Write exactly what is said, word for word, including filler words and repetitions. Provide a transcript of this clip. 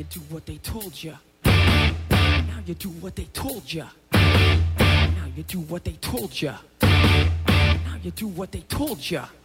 do what they told ya. Now you do what they told ya. Now you do what they told ya. Now you do what they told ya.